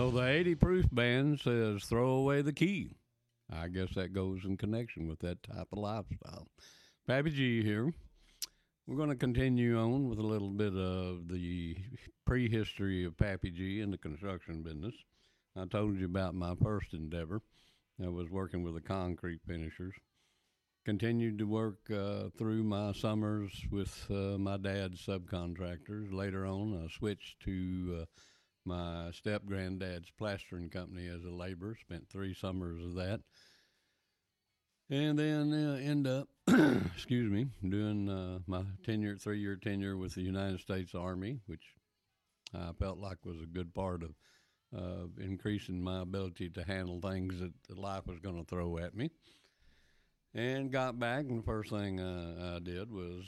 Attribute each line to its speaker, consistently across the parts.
Speaker 1: So the 80 proof band says throw away the key. I guess that goes in connection with that type of lifestyle. Pappy G here. We're going to continue on with a little bit of the prehistory of Pappy G in the construction business. I told you about my first endeavor. I was working with the concrete finishers. Continued to work through my summers with my dad's subcontractors. Later on, I switched to my step granddad's plastering company as a laborer. Spent 3 summers of that, and then end up, excuse me, doing my 3-year tenure with the United States Army, which I felt like was a good part of increasing my ability to handle things that life was going to throw at me. And got back, and the first thing I did was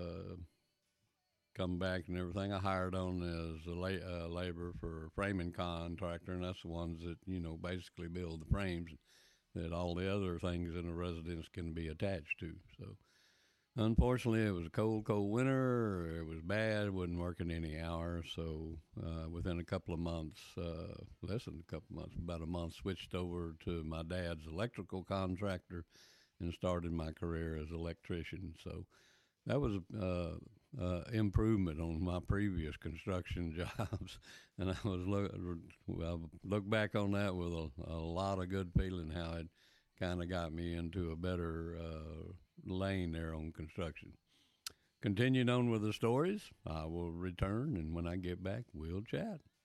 Speaker 1: come back and everything. I hired on as a labor for a framing contractor, and that's the ones that, basically build the frames that all the other things in a residence can be attached to. So unfortunately, it was a cold, cold winter. It was bad. It wasn't working any hours. So within a couple of months, less than a couple of months, about a month, switched over to my dad's electrical contractor and started my career as an electrician. So that was improvement on my previous construction jobs, and I look back on that with a lot of good feeling how it kind of got me into a better lane there on construction. Continuing on with the stories, I will return, and when I get back, we'll chat.